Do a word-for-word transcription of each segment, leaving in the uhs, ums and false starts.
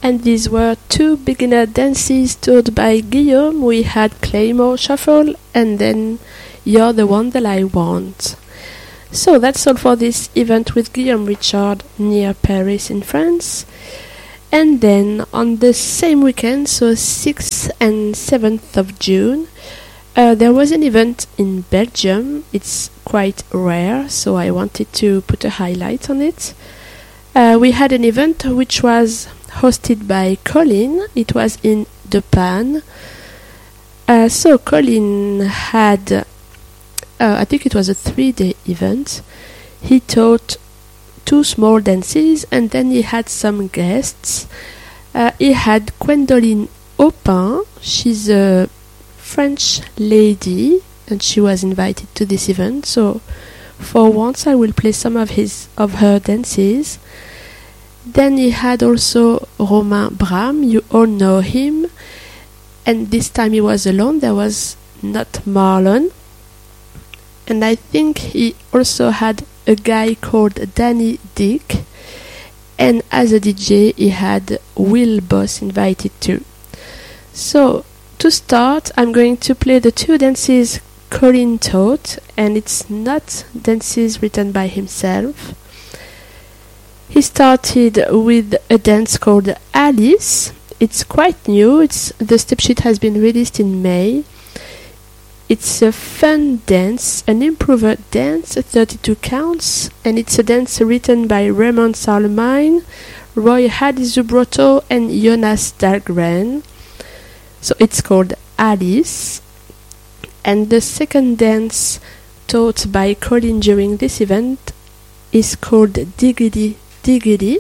And these were two beginner dances taught by Guillaume. We had Claymore Shuffle and then You're the One That I Want. So that's all for this event with Guillaume Richard near Paris in France. And then on the same weekend, so sixth and seventh of June, uh, there was an event in Belgium. It's quite rare, so I wanted to put a highlight on it. Uh, we had an event which was hosted by Colin. It was in De Panne. Uh, so Colin had, uh, I think it was a three-day event. He taught two small dances and then he had some guests. Uh, he had Gwendoline Aupin. She's a French lady and she was invited to this event. So for once I will play some of his of her dances. Then he had also Romain Bram, you all know him, and this time he was alone, there was not Marlon. And I think he also had a guy called Danny Dick, and as a D J he had Will Boss invited too. So to start, I'm going to play the two dances Colin taught, and it's not dances written by himself. He started with a dance called Alice. It's quite new. It's the step sheet has been released in May. It's a fun dance, an improver dance, thirty-two counts, and it's a dance written by Raymond Sarlemagne, Roy Hadizubrotto, and Jonas Dahlgren. So it's called Alice. And the second dance taught by Colin during this event is called Diggity Diggity.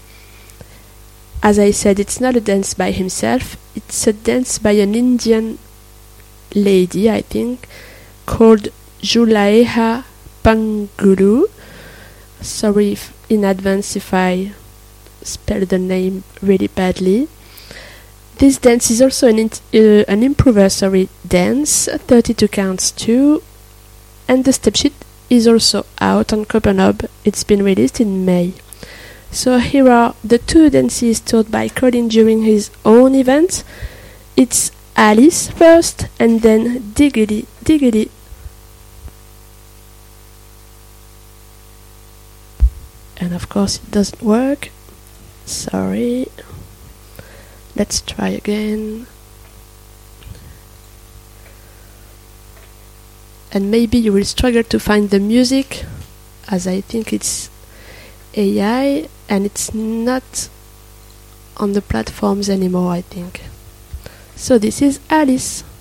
As I said, it's not a dance by himself, it's a dance by an Indian lady, I think, called Julaiha Pangulu. Sorry if in advance if I spell the name really badly. This dance is also an, int- uh, an improvisatory dance, thirty-two counts too, and the step sheet is also out on Coppernob. It's been released in May. So here are the two dances taught by Colin during his own event. It's Alice first and then Diggity Diggity. And of course it doesn't work. Sorry. Let's try again. And maybe you will struggle to find the music, as I think it's A I and it's not on the platforms anymore, I think. So this is Alice.